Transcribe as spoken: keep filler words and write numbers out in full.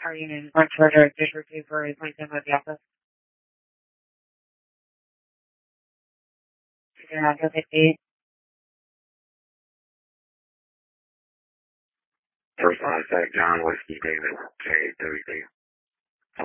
Are you in front further Fisher two for his LinkedIn with the office? Yeah, go fifty. First line, Sack John Whiskey David, J W C.